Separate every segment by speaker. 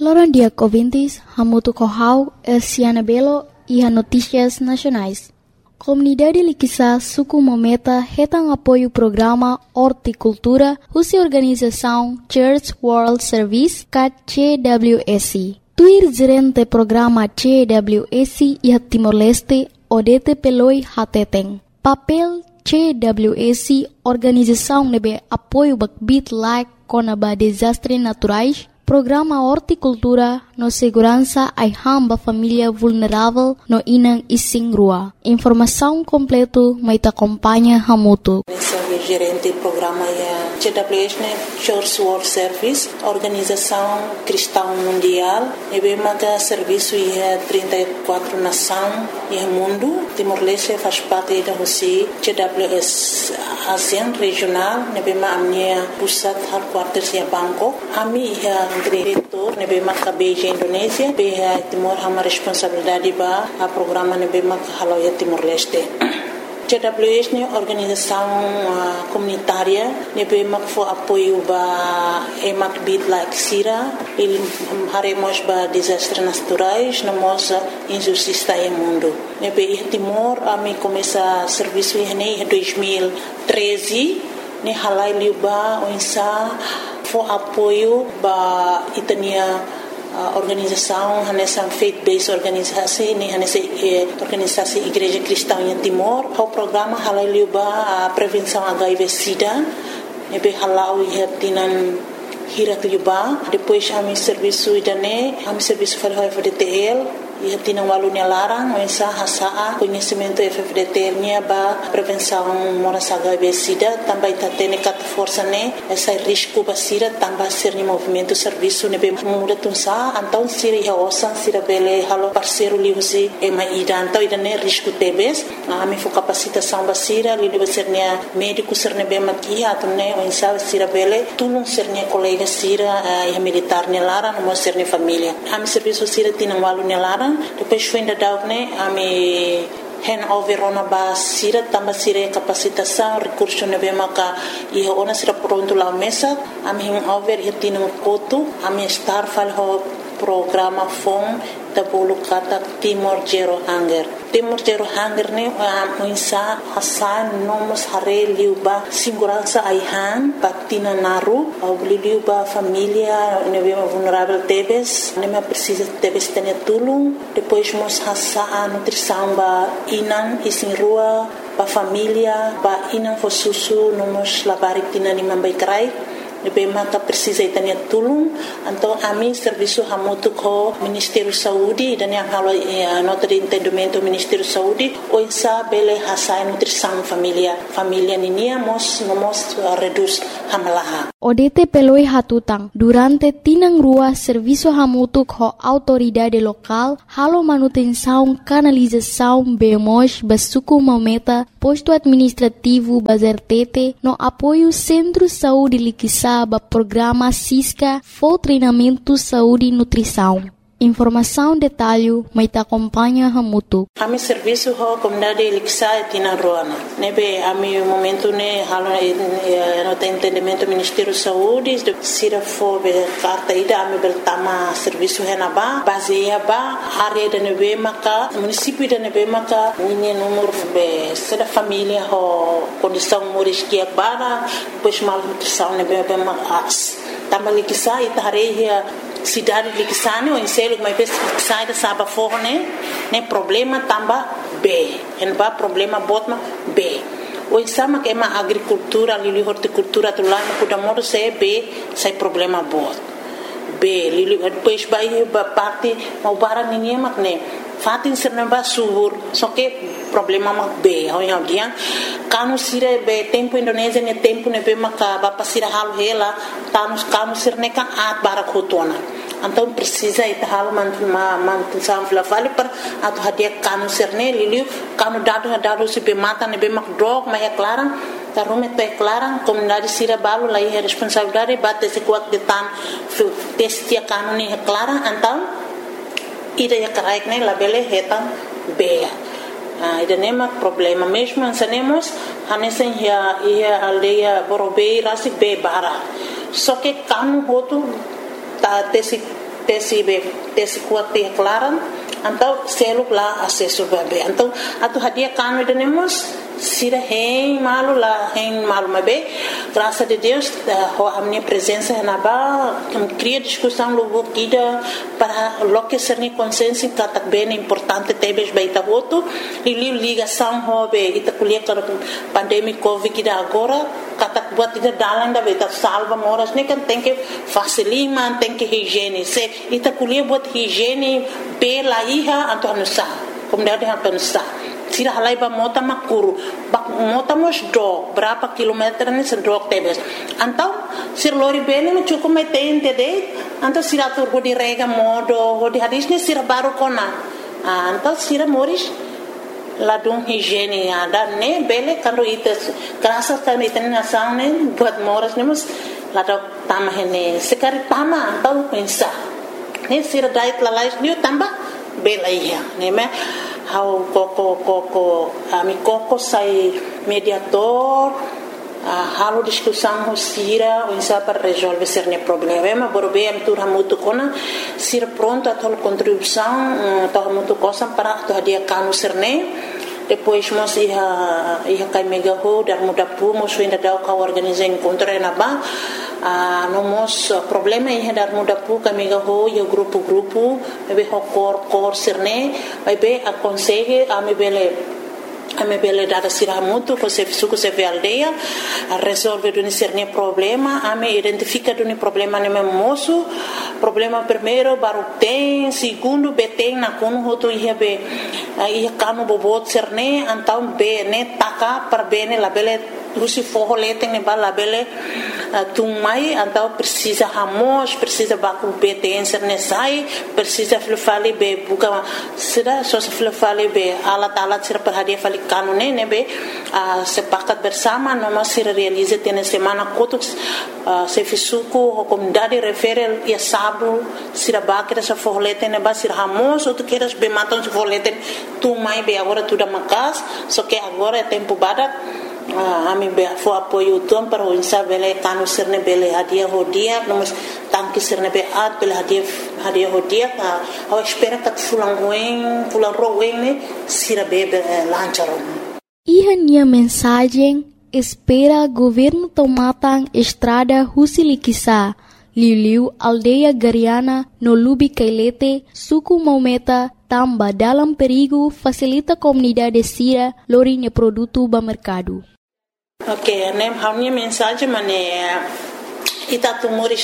Speaker 1: Loron dia ouvintes, Hamutu Kohau, Elsiana Belo e a Notícias Nacionais. Comunidade Liquissa Suku Mometa retam apoio ao programa Horticultura, cuja organização Church World Service, CWS. Tuir gerente programa CWS e a Timor-Leste, Odete Peloi Hateteng. Papel CWS, organização nebe apoio bakbit like conaba desastres naturais, programa Horticultura no segurança ai hamba família vulnerável no Inang Ising Rua. Informação completo mai ta acompanha Hamutu.
Speaker 2: Gerente do programa CWS, Church World Service, Organização Cristã Mundial, e bem serviço e 34 nações e mundo. Timor-Leste faz parte da Rússia, CWS ASEAN regional, e bem a minha pusat headquarters em Bangkok. A minha diretor, e bem a Beijing Indonésia, bem a Timor uma responsabilidade ba a programa e bem a Haloia Timor-Leste. CWS é organização comunitária, nebe for apoio ba emak bit like sira, ele haremos ba desastres naturais, namos injustiça em mundo. Nebe Timor a me começa serviço em 2013, ne halai liuba onsa for apoio ba itania organização nessa faith-based organisasi ni nessa organisasi Igreja Cristã em Timor. O programa halaliuba a prevenção HIV/SIDA, nebe halau ia tinan hirat liuba. Depois a mi serviço idane, a mi serviço falou FDTL. Ia tinang walunya larang, mensa hasaa conhecimento FFDT nya ba prevenção moras HIV/SIDA, também tatene kat força ne essa risco basira também ser ni movimento serviço ne be muda tunsa então sira ia osan sira bele halo parceiro liusi e maida então idane risco tebes a mi fo capacitação basira li deve ser ne médico ser ne be makia atune mensa sira bele tulung ser ne colega sira e militar ne larang mo ser ne família a mi serviço sira tinang walunya larang. Depois foi ainda dar a me handover ona ba sira tamba sira capacitação recurso ne be maka e ona sira pronto lá mesa a me handover e tino koto a me star fal ho programa FOM da bolo kata Timor Zero Hunger. Timor Zero Hunger ne muinsa hasan nomos hare liuba segurança aihan patina naru au liuba família ne be vulnerável tebes ne me precisa tebes tene tulung depois mos hasa nutrição ba inan isin rua ba família ba inan fo susu nomos labarik tina ni mambai krai Nebe maka precisa itania tulung então a mim serviço hamutu ko Ministério Saúde dan yang halo nota de entendimento Ministério Saúde o insa bele hasai nutrição família ninia mos reduz hamalaha
Speaker 1: Odete peloi hatutang durante tinang rua serviço hamutu ko autoridade local halo manutenção canalização bemos basuku mameta posto administrativo bazertete no apoio Centro Saúde Liquissa ba programa SISCA for treinamento saúde e nutrição. Informação detalhe mai ta acompanha Hamutu.
Speaker 2: A mi serviço ho comunidade Liquissa tina roana. Nebe a mi momento ne halo no entendimento Ministério Saúde de sira fo be carta ida a mi beltama serviço henaba baseia ba área de nebe maka município de nebe maka ni número be sira família ho condição moriskia bara depois mal nutrição nebe be mas também Liquissa ita hareia cidade de Liquissane, o enselo que mais sai da saba forne, né problema tamba B, en ba problema botma B. O insama que é uma agricultura, ali horticultura do lá no cuidado se B, sai problema bot. B, ali depois vai parte, o barang ninguém mak né. Fatin sernamba subur, só que problema mak B, ao dia, kanu sira be tempo Indonésia ne tempo ne be maka ba pasira halu hela, kanu sirne kan at barakotona. Então precisa ir hal manutenção vale para atu hadia kanu serne liliu kanu dado se be mata ne be mak drog mas é clara tarume é clara comunidade sira balu lá é responsabilidade bate se kuat de tan testia kanu ne é clara então ida ya karaik ne labele hetan be ida nema problema mesmo ansanemos hanesen ia aldeia borobe rasi be bara só que kanu hotu ta tesi tesi kuat te klaran então seluk lá acesso bebê então atu hadia kanu denemos sira hein malu mabe graças a Deus a minha presença na ba cria discussão logo kida para loque ser ni consciência que bem importante tebes baita voto e ligação hobe ita kuliah para pandemia covid kida agora katak buat ida dalang da beta salva moras ni kan tem que facilima tem que higiene se ita kuliah buat higiene pela iha atau nusa como dia atau nusa tira halai ba mota makuru bak mota mos do berapa kilometer ni sedok tebes antau sir lori bene no cukup metente de antau siratur go di rega modo go di hadis ni sira baru kona antau sira moris ladung higiene ada ne bele karo ites graças a ita nação ne buat moras nemos ladok tama hene sekari tama antau pensa ne sira dait lalais ni tambah bela ia ne me how koko ami koko sai mediador halo discussão sira insa para resolver cerne problema borbe am tur hamutu kona sir pronto a tol contribuição to hamutu cosa para to dia kanu cerne depois mos ia kai mega ho dar muda pu mos ainda da ka organizar encontro na ba nomos problema ia dar muda pu ka mega ho yo grupo be ho cor cerne be aconselhe a me bele dada siramutu ko se suku se aldeia a resolve do cerne problema a me identifica do problema ne moço problema primeiro baru tem segundo beteng na kono hoto ia be ia kanu bobot cerne então be ne taka para bene la bele rusi forro lete ne bala bele tumai então precisa ramos precisa baku beteng cerne sai precisa fale be buka sida só se fale be alat sira per hadia fale kanu ne be sepakat bersama noma sira realiza tene semana kotuk se fisuku comunidade refere ia sabu sira bakira sa forro lete ne ba sira ramos ou tu queres be matam se forro lete tumai be agora tudo macas só que agora é tempo badak ami be fo apoio tom para o insa bele kanu sirne bele hadia hodia nomos tanki sirne be at bele hadia hodia a espera que fulan roen ne sira be lancharon
Speaker 1: Ia mensagem espera governo tomatang estrada Husilikisa Liu aldeia Gariana no Lubi Kailete suku Maumeta tamba dalam perigo facilita comunidade sira lorinya produto ba mercado.
Speaker 2: Ok, né? A minha mensagem é ita tu moris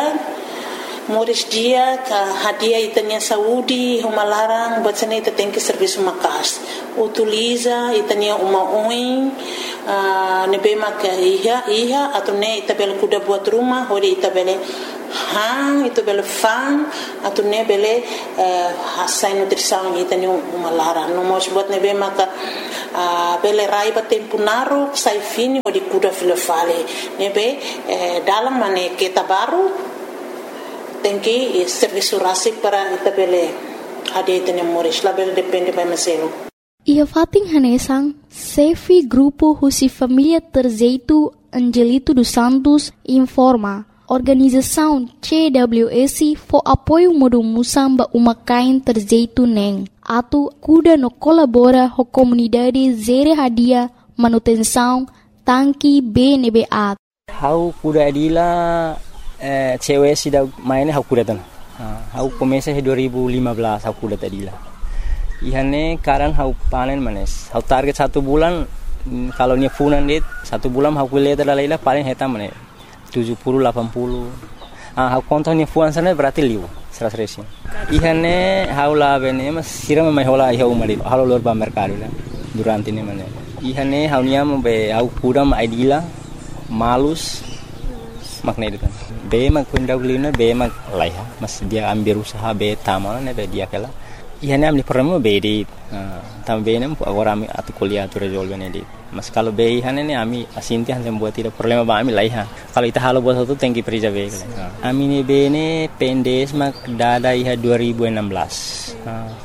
Speaker 2: dia ka hadia itanya saúde uma larang buat sana ita tem que serviço makas utiliza itanya uma oin nebe mak iha atau ne ita bel kuda buat rumah hori ita bele ita bele fan atau ne bele hasai nutrição itanya uma larang no mos buat nebe mak bele raiba tempo naru sai fini hori kuda filofale nebe dalam mane kita baru tem que serviço rasi para itabele ada itene moris label depende by maselo
Speaker 1: ia fating hanesang sefi grupo husi família Terzeito Angelito dos Santos informa organização CWS for apoio modo musamba uma kain Terzeito neng atu kuda no colabora ho comunidade zere hadia manutenção tanki BNBA
Speaker 3: how kuda adila cewek sudah mainnya aku datang. Aku komesa 2015 aku datang dila. Ihane karan aku panen manes. Aku target 1 bulan kalau ni funan dit 1 bulan aku lihat dalailah paling heta manes 70-80. Aku kontak ni fuan sana berarti liu 100. Ihane aku lah bene mas siram mai hola iha umari. Halo lor ba mercado lah durante ni manes. Ihane aku niam be aku kuda mai dila malus makna itu kan. Be mag pendagulina be mag laiha mas dia ambil usaha be tamal ne be dia kala ihane amni problema be di tambe nem agora ami atu kuliah tu resolve ne di mas kalau be ihane ne ami asinti han buat tidak problema ba ami laiha kalau ita halo buat satu tengki prija be ami ne be ne pendes mag dada iha 2016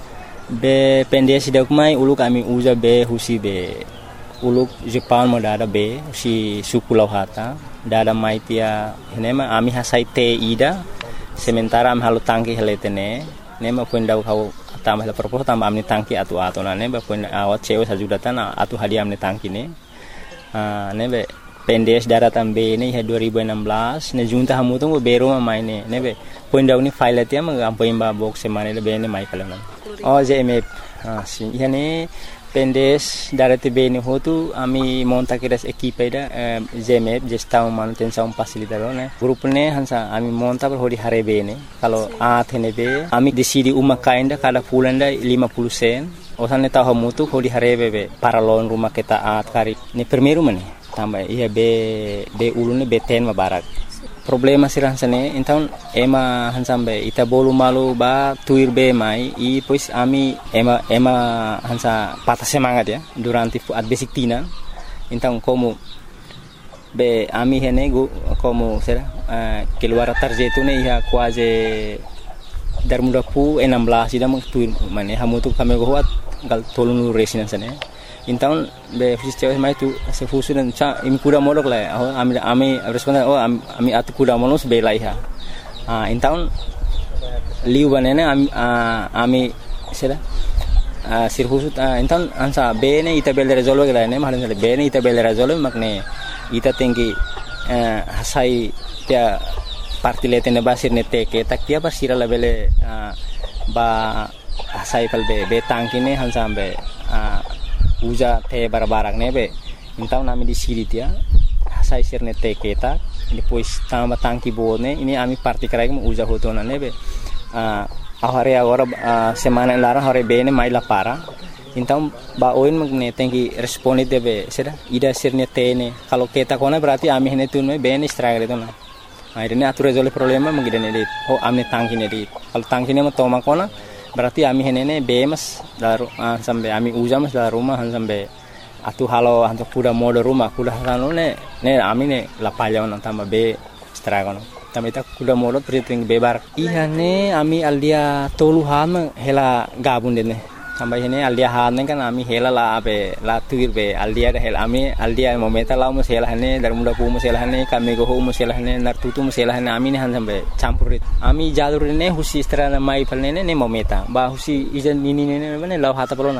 Speaker 3: be pendes dak mai uluk ami uza be husi be uluk Jepang mo dada be si suku lauhata dada mai tia henema ami hasai te ida sementara am halu tangki heletene ne ma pun dau kau tambah la propos tambah amni tangki atu na ne ba pun awat cewe sajudatan atu hadiah amni tangki ne ne be pendes daratan be ne 2016 ne junta hamu tu bero ma maine ne be pun dau ni file tia ma ampoin ba box semane le be ne mai kalan oh JMF si yani pendes darati be ni hotu ami monta kiras equipe da JMF gestão manutenção facilitador ne grup ne hansa ami monta per hodi hare be ne kalau athene be ami decidi uma kainda kada pulanda 50 sen osane tahu mutu hodi hare be paralon rumah kita at kari ni primeiro mane tambah iya be ulune be ten mabarak problema sirah sane então ema hansambe ita bolu malu ba tuir be mai i pois ami ema hansa patah semangat ya durante at basic tina então como be ami hene go como será keluar tarjetu ne ia quase dar muda pu 16 ida mo tuir mane hamutu kami go wat gal tolunu resina sane então be fisio mai tu se fusu dan cha im kuda modok la ami responda ami atu kuda monos be laiha então liu banene ami sera sir fusu então ansa be ne ita bel resolve la ne mahalin be ne ita bel resolve makne ita tinggi hasai dia parti letene basir ne teke tak dia basira la bele ba hasai kal be tangkine hansambe uja te barbarak nebe então nami di siri dia sai sirne te keta depois tambah tangki bone ini ami parti krai mo uja hotona nebe ahare agora semana lara hore bene mai la para então ba oin magne tenki responde debe sera ida sirne tene kalau keta kona berarti ami hene tunme bene struggle itu na akhirnya atur resolve problema mengidane dit ami tangki ne dit kalau tangki ne mo toma kona berarti ami henene bemas daru sampai ami uja mas dalam rumah sampai atu halo hantu kuda mode rumah kuda halo ne ami ne lapalya on tambah be stragono tambah ita kuda mode priting bebar iya ne ami aldia toluhan hela gabun dene tambah hene aldia han kan ami hela la be la tuir be aldia da hela ami aldia momenta la mus hela hene dar muda pu mus hela hene kami go mus hela hene nartutu mus hela hene ami ne han sampai campurit ami jalur ne husi strana mai palne ne momenta ba husi ijan nini ne ne law hata polona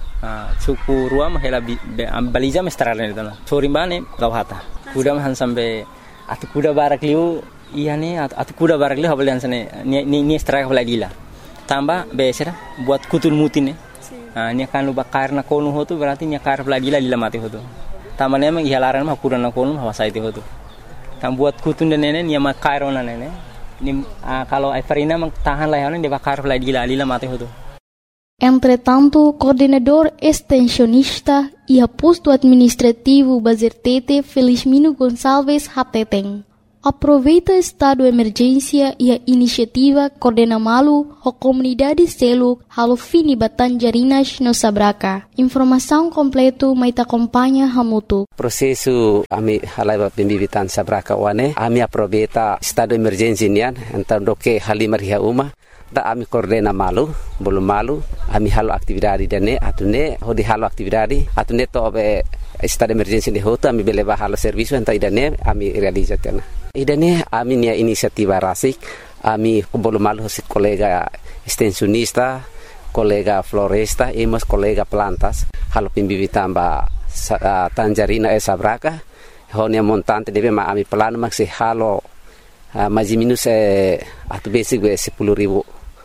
Speaker 3: suku ruam hela balija mestrana ne dana sorimbane law hata kuda han sampai atu kuda barak liu iya ne atu kuda barak liu habalian sane ni straka baladila tambah besera buat kutul mutin ni akan lupa karena konu hotu berarti nyakar lagi lah mati hotu tamane emang ihalaran mah kurang konu hawasa itu hotu tam buat kutun dan nenek ni mak kairona nenek ni kalau Everina mang tahan lah dia bakar lagi lah mati hotu.
Speaker 1: Entre tanto, coordenador extensionista e posto administrativo Bazertete Felizmino Gonçalves Hateteng aproveita estado de emergência e a iniciativa Coordena Malu, a comunidade selo halo fini Batanjarinas no Sabraca. Informação completo mai te acompanha Hamutu.
Speaker 4: Processo ami halai pembibitan Sabraca wane ami aproveita estado de emergência nian então do que halimar ria uma da ami Coordena Malu bolu malu ami halo aktividade dane atune hodi halo aktividade atune to be estado de emergência de hoto ami beleva halo serviço então idane ami realizatena idane ami nia inisiativa rasik ami bolu malu hosi kolega extensionista kolega floresta e mas kolega plantas halo pembibitan ba Tanjarina Sabraca honia montante deve ma ami plano maxi halo mais minus atu basic 10.000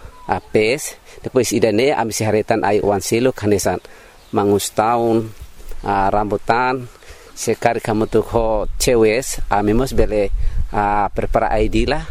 Speaker 4: PS depois idane ami siharetan ai wan selo kanesan mangus tahun rambutan sekali kamu tuh ho cewes ami mos bele prepara ID lah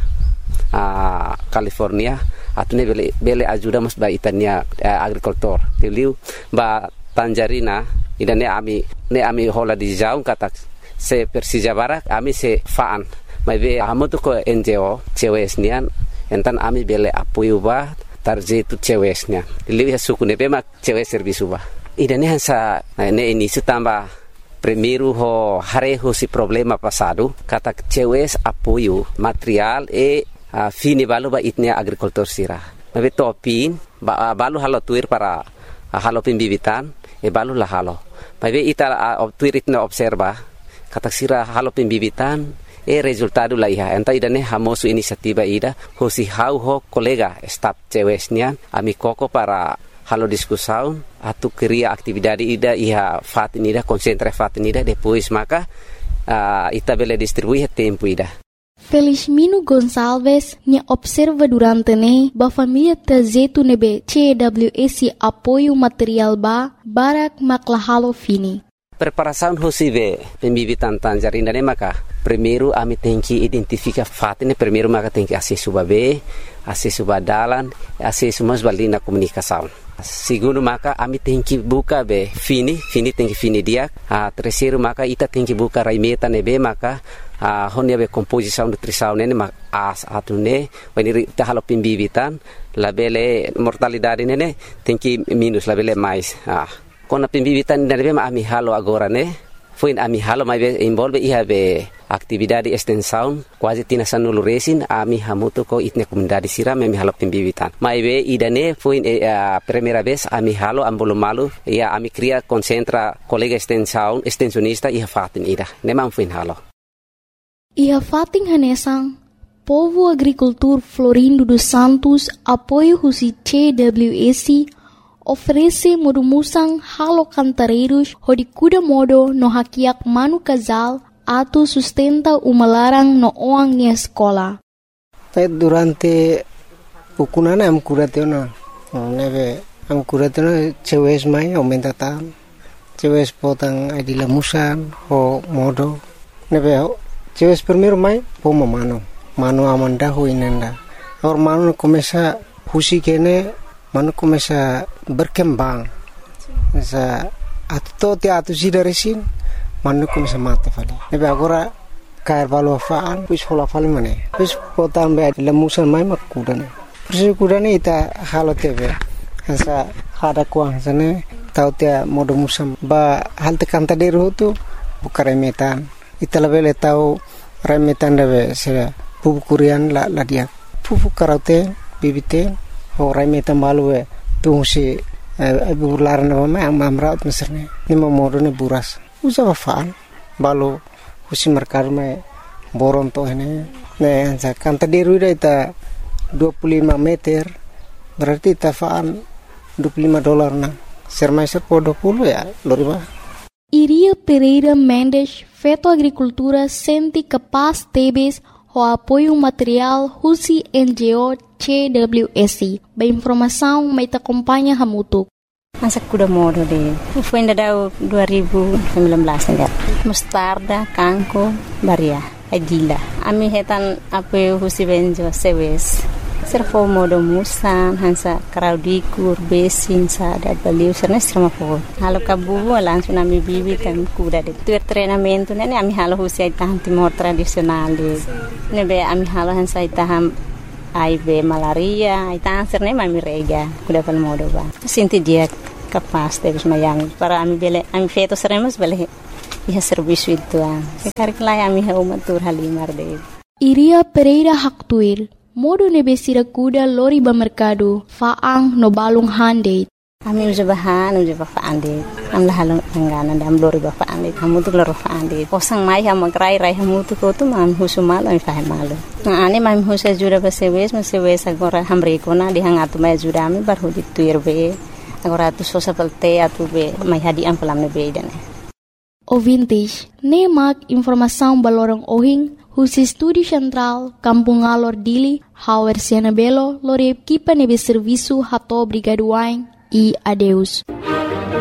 Speaker 4: California atune bele ajuda mos ba itania agricultor tiliu ba Tanjarina idane ami hola di jauh kata se Persija Barak ami se faan mai be amo tu ko NGO cewes nian entan ami bele apoio ba tarjetu cewes nian lihat suku ne mak cewes servisu ba idane hansa ne ini tambah primeiro ho hareho si problema passado kata cewes apoio material e fini balu ba itnia agricultor sira mai topin ba balu halo tuir para halo pembibitan e balu la halo mai be ita tuir itna observa kata sira halo pembibitan resultado la iha enta idane hamosu inisiativa ida hosi hau ho kolega staf cewesnya ami koko para halo discussão atu cria atividade ida iha fatin ida concentra fatin ida depois maka itabele distribuir tempo ida.
Speaker 1: Felizmino Gonçalves ne observa durante ba família tazetu nebe CWS apoio material barak maklahalo fini.
Speaker 4: Preparação hosive pembibitan tanjar indane maka primeiro ami tenki identifica fatine primeiro maka tenki acesso babe acesso badalan acesso mas balina comunicação. Segundo maka ami tenki buka be fini tenki fini dia. Terceiro maka ita tenki buka raimeta nebe maka honia be composição nutrição nene mak as atune weniri ta halo pembibitan labele mortalidade nene tenki minus labele mais. Kona pembibitan nene ma ami halo agora ne foi ami halo mai be involve iha be atividade extensão quase tina sanulu resin ami hamuto ko itne comunidade siram ami halo pembibitan mai be idane foi primeira vez ami halo ambolo malu ia ami cria concentra colega extensão extensionista iha fatin ida nemam foi halo
Speaker 1: iha fatin hanesang Povo Agricultor Florindo dos Santos apoio husi CWS oferece modumusang halo cantareiros hodi kuda modo no hakiak manu casal atu sustenta umalarang no oang ni escola.
Speaker 5: Durante ukunana am kuratena neve am kuratena cewes mai aumenta tan cewes potang adila musan ho modo neve cewes primero mai poma mano amanda ho inenda or mano começa husi kene mano começa berkembang sa atto te atu sidaresin mano começa mate fali nebe agora cair valo faan pus hola fali mane pus potan be lemusan mai makudane pus kudane ita halo tebe sa hada kuang sane tau te modo musam ba halte kanta deru tu bukare metan ita lebele tau remetan debe se pupu kurian la dia pupu karaute bibite Horai metan balu tung si burlaran nama amrat meserne ni modo ne buras usa bafaan balu husi merkar me boron to ne ansa kanta deru ita 25 meter berarti tafaan $25 na sermai serpo 20 ya loriba.
Speaker 1: Iria Pereira Mendes Feto Agricultura senti capaz tebes o apoio material husi NGO CWS. Ba informação mai te acompanha hamutuk.
Speaker 6: Masa kuda modo de. Foi ainda dau 2019 ainda. Mostarda, kanko, baria, adila. Ami hetan apoio husi benjo sewes. Serfo modo musan hansa kraudikur besin sa da baliu serna strama po. Halo kabubu langsung ami bibi kan kuda de. Tuer treinamento nene ami halo husi taham timor tradisional de. Nebe ami halo hansa taham aibe malaria, itang serne mami rega, kuda pal modo ba. Sinti dia capaz de mayami para ami bele ami feto seremos bele iha serviço itu an. Sekarang lai ami ha umatur halimar de.
Speaker 1: Iria Pereira Haktuil modo nebesira kuda lori ba mercado faang no balung hande.
Speaker 6: Ami uja faande. Am la halong angana dam lori ba faande. Kamu tu loro faande. Posang mai ha magrai rai hamu tu ko tu mam husumal ami fahe malu. Na ani mam husa jura ba sewes agora hamre kona di hangatu mai jura ami bar hudi tuirbe. Agora tu sosa pelte atu be mai hadi am pelam ne be dane.
Speaker 1: O vintage nemak informação balorong ohing Husi Studi Central, Kampung Alor Dili, Hauer Siena Belo, Lore Kipa Nebe Serviço Hato Brigaduain e adeus.